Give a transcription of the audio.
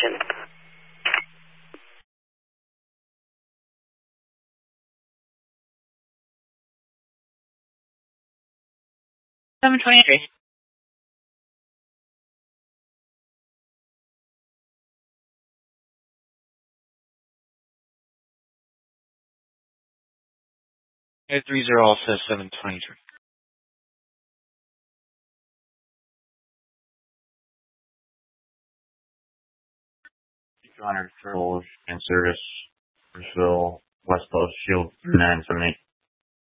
position. 723. Air 30 also 723. Honor Patrol and Service, Bridgeville, West Coast, Shield 3978.